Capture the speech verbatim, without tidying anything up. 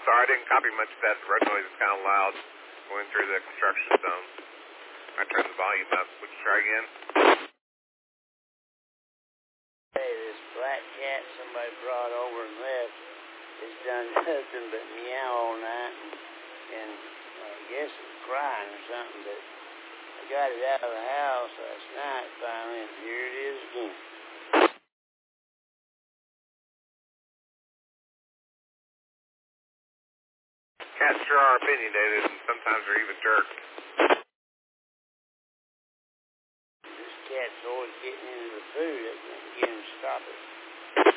sorry, I didn't copy much of that. The road noise is kind of loud going through the construction zone. I turned the volume up. Would you try again? Hey, this black cat somebody brought over and left has done nothing but meow all night, and, and uh, I guess it's crying or something, but I got it out of the house last night finally, and here it is again. Cats sure are opinionated, and sometimes they're even jerks. This cat's always getting into the food. I can't get him to stop it.